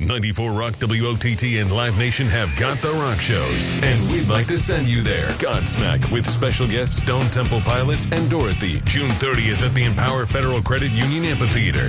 94 Rock, WOTT, and Live Nation have got the rock shows, and we'd like to send you there. Godsmack with special guests Stone Temple Pilots and Dorothy, June 30th at the Empower Federal Credit Union Amphitheater.